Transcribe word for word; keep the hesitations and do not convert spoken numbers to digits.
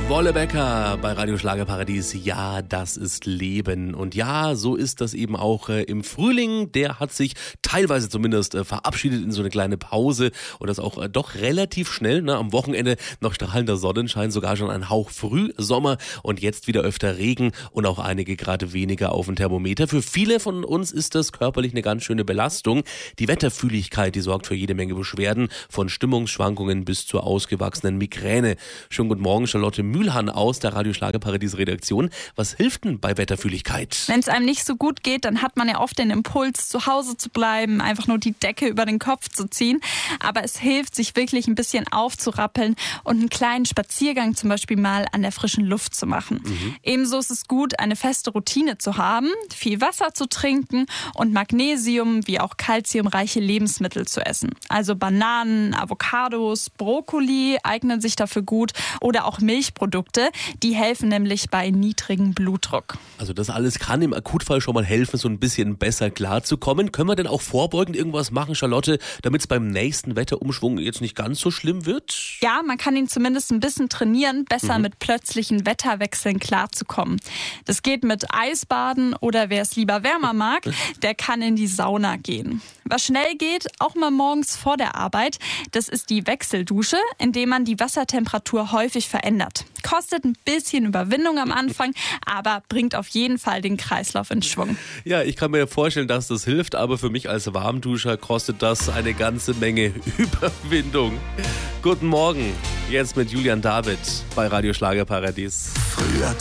Wolle Becker bei Radio Schlagerparadies. Ja, das ist Leben. Und ja, so ist das eben auch äh, im Frühling. Der hat sich teilweise zumindest äh, verabschiedet in so eine kleine Pause. Und das auch äh, doch relativ schnell. Ne? Am Wochenende noch strahlender Sonnenschein, sogar schon ein Hauch Frühsommer. Und jetzt wieder öfter Regen und auch einige Grad weniger auf dem Thermometer. Für viele von uns ist das körperlich eine ganz schöne Belastung. Die Wetterfühligkeit, die sorgt für jede Menge Beschwerden. Von Stimmungsschwankungen bis zur ausgewachsenen Migräne. Schönen guten Morgen, Charlotte Mühlhahn aus der Radio Schlagerparadies Redaktion. Was hilft denn bei Wetterfühligkeit? Wenn es einem nicht so gut geht, dann hat man ja oft den Impuls, zu Hause zu bleiben, einfach nur die Decke über den Kopf zu ziehen. Aber es hilft, sich wirklich ein bisschen aufzurappeln und einen kleinen Spaziergang zum Beispiel mal an der frischen Luft zu machen. Mhm. Ebenso ist es gut, eine feste Routine zu haben, viel Wasser zu trinken und Magnesium wie auch kalziumreiche Lebensmittel zu essen. Also Bananen, Avocados, Brokkoli eignen sich dafür gut oder auch Milchprodukte. Produkte, die helfen nämlich bei niedrigem Blutdruck. Also das alles kann im Akutfall schon mal helfen, so ein bisschen besser klarzukommen. Können wir denn auch vorbeugend irgendwas machen, Charlotte, damit es beim nächsten Wetterumschwung jetzt nicht ganz so schlimm wird? Ja, man kann ihn zumindest ein bisschen trainieren, besser mhm. mit plötzlichen Wetterwechseln klarzukommen. Das geht mit Eisbaden oder wer es lieber wärmer mag, der kann in die Sauna gehen. Was schnell geht, auch mal morgens vor der Arbeit, das ist die Wechseldusche, indem man die Wassertemperatur häufig verändert. Kostet ein bisschen Überwindung am Anfang, aber bringt auf jeden Fall den Kreislauf in Schwung. Ja, ich kann mir vorstellen, dass das hilft, aber für mich als Warmduscher kostet das eine ganze Menge Überwindung. Guten Morgen, jetzt mit Julian David bei Radio Schlagerparadies. Früher